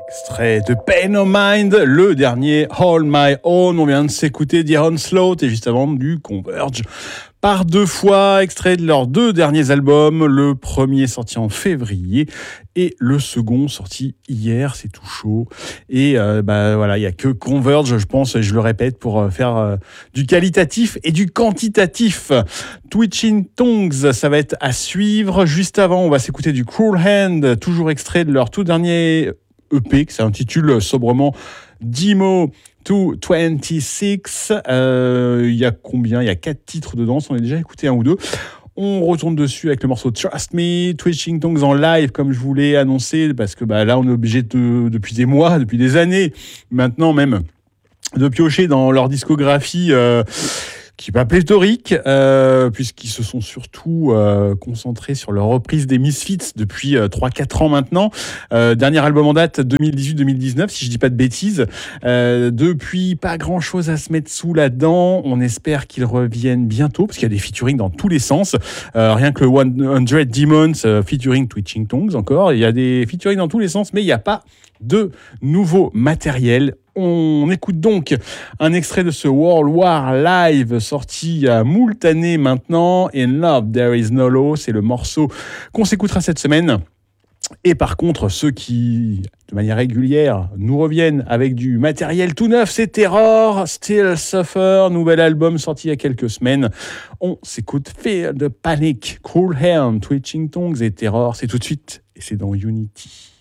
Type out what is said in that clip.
Extrait de Pain of Mind, le dernier All My Own. On vient de s'écouter The Onslaught et juste avant du Converge par deux fois, extrait de leurs deux derniers albums. Le premier sorti en février et le second sorti hier, c'est tout chaud. Et voilà, il n'y a que Converge, je pense, et je le répète, pour faire du qualitatif et du quantitatif. Twitching Tongues, ça va être à suivre. Juste avant, on va s'écouter du Cruel Hand, toujours extrait de leur tout dernier EP, qui s'intitule sobrement Demo 226. Il y a combien ? Il y a 4 titres dedans, on a déjà écouté un ou deux. On retourne dessus avec le morceau Trust Me, Twitching Tongues en live, comme je vous l'ai annoncé, parce que là, on est obligé depuis des mois, depuis des années, maintenant même, de piocher dans leur discographie qui n'est pas pléthorique, puisqu'ils se sont surtout concentrés sur leur reprise des Misfits depuis 3-4 ans maintenant. Dernier album en date, 2018-2019, si je dis pas de bêtises. Depuis, pas grand-chose à se mettre sous là-dedans. On espère qu'ils reviennent bientôt, parce qu'il y a des featuring dans tous les sens. Rien que le 100 Demons featuring Twitching Tongues encore. Il y a des featuring dans tous les sens, mais il n'y a pas de nouveau matériel. On écoute donc un extrait de ce World War Live sorti il y a moult années maintenant. In Love, There Is No Law, c'est le morceau qu'on s'écoutera cette semaine. Et par contre, ceux qui, de manière régulière, nous reviennent avec du matériel tout neuf, c'est Terror, Still Suffer, nouvel album sorti il y a quelques semaines. On s'écoute Fear the Panic, Cruel Hand, Twitching Tongues et Terror, c'est tout de suite et c'est dans Unity.